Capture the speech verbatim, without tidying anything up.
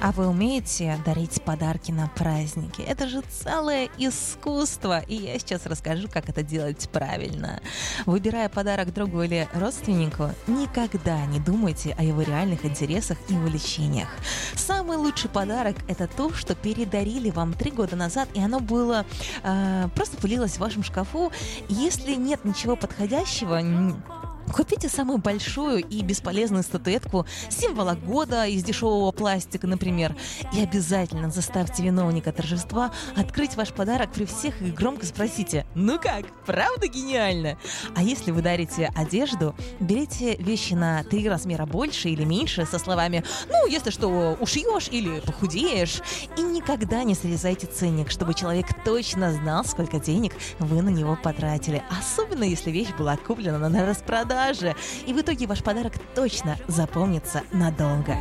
А вы умеете дарить подарки на праздники? Это же целое искусство, и я сейчас расскажу, как это делать правильно. Выбирая подарок другу или родственнику, никогда не думайте о его реальных интересах и увлечениях. Самый лучший подарок – это то, что передарили вам три года назад, и оно было э, просто пылилось в вашем шкафу. Если нет ничего подходящего, купите самую большую и бесполезную статуэтку символа года из дешевого пластика, например, и обязательно заставьте виновника торжества открыть ваш подарок при всех и громко спросите: «Ну как, правда гениально?» А если вы дарите одежду, берите вещи на три размера больше или меньше со словами: «Ну, если что, ушьешь или похудеешь». И никогда не срезайте ценник, чтобы человек точно знал, сколько денег вы на него потратили. Особенно, если вещь была куплена на распродаже. И в итоге ваш подарок точно запомнится надолго.